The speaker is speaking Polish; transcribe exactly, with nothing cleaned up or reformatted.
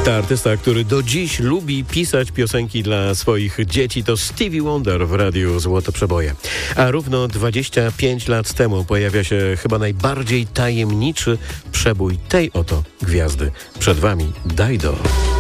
Ta artysta, który do dziś lubi pisać piosenki dla swoich dzieci, to Stevie Wonder w radiu Złote Przeboje. A równo dwadzieścia pięć lat temu pojawia się chyba najbardziej tajemniczy przebój tej oto gwiazdy. Przed wami Dido.